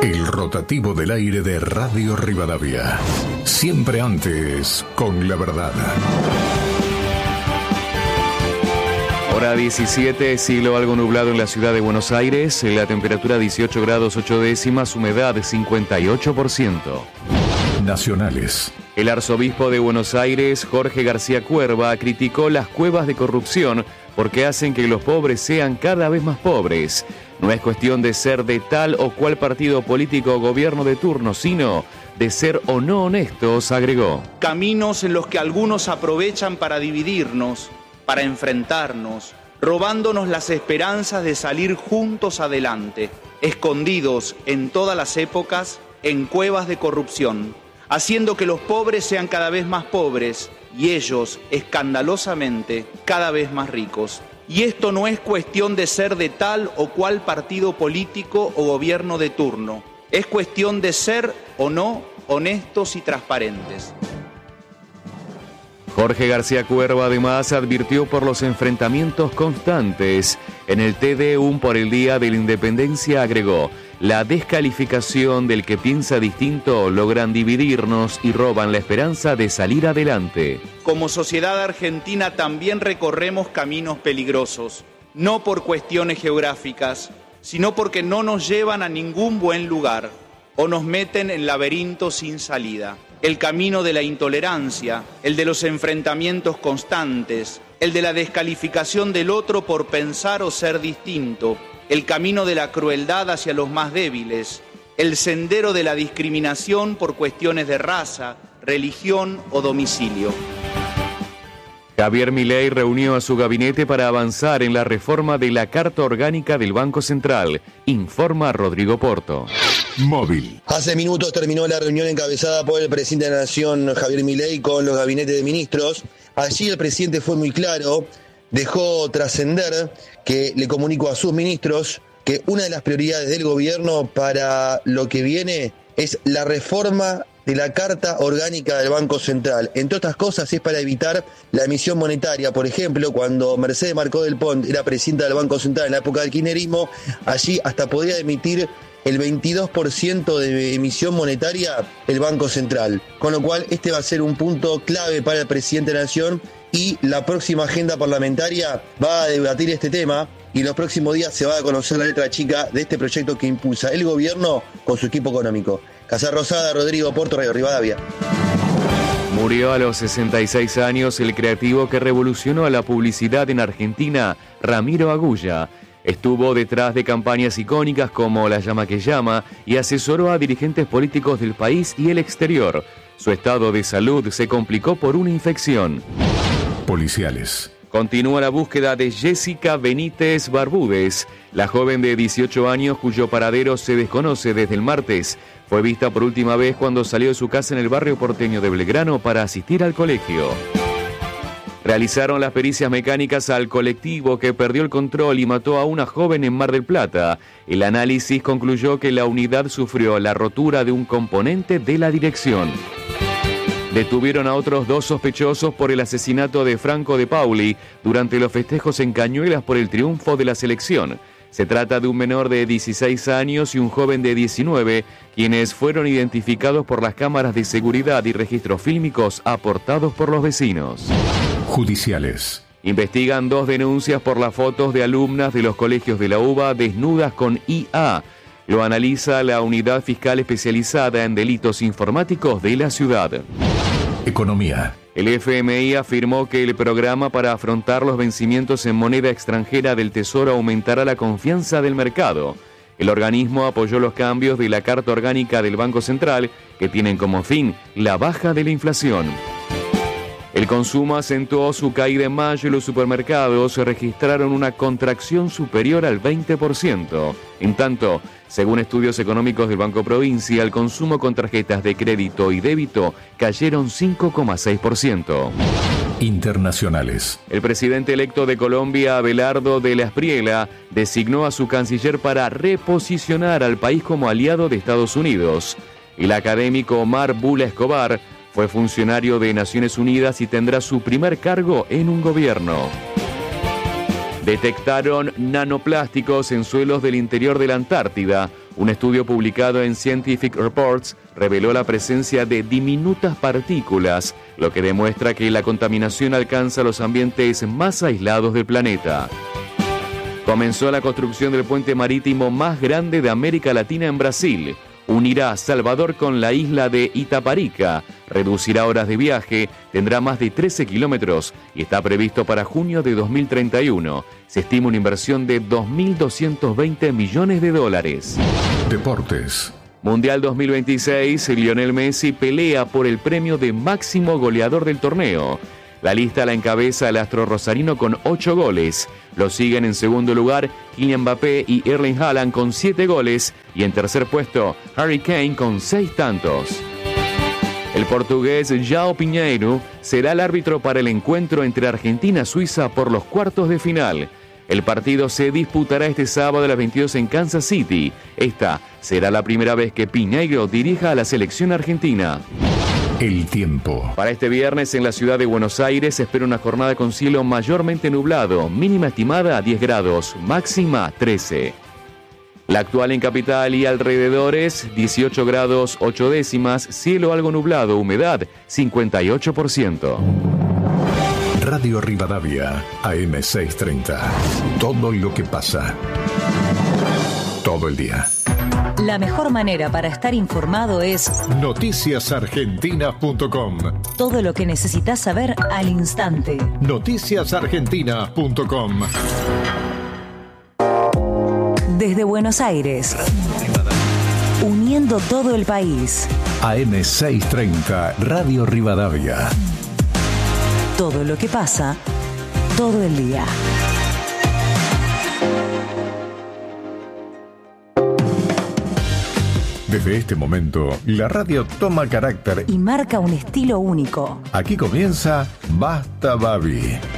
El rotativo del aire de Radio Rivadavia. Siempre antes, con la verdad. Hora 17, cielo algo nublado en la ciudad de Buenos Aires, la temperatura 18 grados 8 décimas, humedad 58%. Nacionales. El arzobispo de Buenos Aires, Jorge García Cuerva, criticó las cuevas de corrupción porque hacen que los pobres sean cada vez más pobres. No es cuestión de ser de tal o cual partido político o gobierno de turno, sino de ser o no honestos, agregó. Caminos en los que algunos aprovechan para dividirnos, para enfrentarnos, robándonos las esperanzas de salir juntos adelante, escondidos en todas las épocas en cuevas de corrupción, haciendo que los pobres sean cada vez más pobres y ellos, escandalosamente, cada vez más ricos. Y esto no es cuestión de ser de tal o cual partido político o gobierno de turno. Es cuestión de ser o no honestos y transparentes. Jorge García Cuerva además advirtió por los enfrentamientos constantes. En el TDU por el Día de la Independencia agregó: la descalificación del que piensa distinto logran dividirnos y roban la esperanza de salir adelante. Como sociedad argentina también recorremos caminos peligrosos, no por cuestiones geográficas, sino porque no nos llevan a ningún buen lugar o nos meten en laberintos sin salida. El camino de la intolerancia, el de los enfrentamientos constantes, el de la descalificación del otro por pensar o ser distinto, el camino de la crueldad hacia los más débiles, el sendero de la discriminación por cuestiones de raza, religión o domicilio. Javier Milei reunió a su gabinete para avanzar en la reforma de la Carta Orgánica del Banco Central, informa Rodrigo Porto. Móvil. Hace minutos terminó la reunión encabezada por el presidente de la Nación, Javier Milei, con los gabinetes de ministros. Allí el presidente fue muy claro, dejó trascender que le comunicó a sus ministros que una de las prioridades del gobierno para lo que viene es la reforma de la Carta Orgánica del Banco Central. Entre otras cosas es para evitar la emisión monetaria. Por ejemplo, cuando Mercedes Marcó del Pont era presidenta del Banco Central en la época del kirchnerismo, allí hasta podía emitir el 22% de emisión monetaria el Banco Central. Con lo cual, este va a ser un punto clave para el presidente de la Nación y la próxima agenda parlamentaria va a debatir este tema y en los próximos días se va a conocer la letra chica de este proyecto que impulsa el gobierno con su equipo económico. Casa Rosada, Rodrigo Porto, Radio Rivadavia. Murió a los 66 años el creativo que revolucionó la publicidad en Argentina, Ramiro Agulla. Estuvo detrás de campañas icónicas como La Llama que Llama y asesoró a dirigentes políticos del país y el exterior. Su estado de salud se complicó por una infección. Policiales. Continúa la búsqueda de Jessica Benítez Barbúdez, la joven de 18 años cuyo paradero se desconoce desde el martes. Fue vista por última vez cuando salió de su casa en el barrio porteño de Belgrano para asistir al colegio. Realizaron las pericias mecánicas al colectivo que perdió el control y mató a una joven en Mar del Plata. El análisis concluyó que la unidad sufrió la rotura de un componente de la dirección. Detuvieron a otros 2 sospechosos por el asesinato de Franco de Pauli durante los festejos en Cañuelas por el triunfo de la selección. Se trata de un menor de 16 años y un joven de 19, quienes fueron identificados por las cámaras de seguridad y registros fílmicos aportados por los vecinos. Judiciales. Investigan 2 denuncias por las fotos de alumnas de los colegios de la UBA desnudas con IA. Lo analiza la Unidad Fiscal Especializada en Delitos Informáticos de la ciudad. Economía. El FMI afirmó que el programa para afrontar los vencimientos en moneda extranjera del Tesoro aumentará la confianza del mercado. El organismo apoyó los cambios de la Carta Orgánica del Banco Central, que tienen como fin la baja de la inflación. El consumo acentuó su caída en mayo y los supermercados registraron una contracción superior al 20%. En tanto, según estudios económicos del Banco Provincia, el consumo con tarjetas de crédito y débito cayeron 5,6%. Internacionales. El presidente electo de Colombia, Abelardo de la Espriella, designó a su canciller para reposicionar al país como aliado de Estados Unidos. El académico Omar Bula Escobar fue funcionario de Naciones Unidas y tendrá su primer cargo en un gobierno. Detectaron nanoplásticos en suelos del interior de la Antártida. Un estudio publicado en Scientific Reports reveló la presencia de diminutas partículas, lo que demuestra que la contaminación alcanza los ambientes más aislados del planeta. Comenzó la construcción del puente marítimo más grande de América Latina en Brasil. Unirá Salvador con la isla de Itaparica, reducirá horas de viaje, tendrá más de 13 kilómetros y está previsto para junio de 2031. Se estima una inversión de 2.220 millones de dólares. Deportes. Mundial 2026, Lionel Messi pelea por el premio de máximo goleador del torneo. La lista la encabeza el astro rosarino con 8 goles. Lo siguen en segundo lugar Kylian Mbappé y Erling Haaland con 7 goles. Y en tercer puesto, Harry Kane con 6 tantos. El portugués João Pinheiro será el árbitro para el encuentro entre Argentina y Suiza por los cuartos de final. El partido se disputará este sábado a las 22 en Kansas City. Esta será la primera vez que Pinheiro dirija a la selección argentina. El tiempo. Para este viernes en la ciudad de Buenos Aires se espera una jornada con cielo mayormente nublado, mínima estimada a 10 grados, máxima 13. La actual en capital y alrededores, 18 grados 8 décimas, cielo algo nublado, humedad 58%. Radio Rivadavia, AM630. Todo lo que pasa. Todo el día. La mejor manera para estar informado es noticiasargentinas.com. todo lo que necesitas saber al instante. Noticiasargentinas.com. Desde Buenos Aires, uniendo todo el país. AM630, Radio Rivadavia. Todo lo que pasa, todo el día. Desde este momento, la radio toma carácter Y marca un estilo único. Aquí comienza Basta Babi.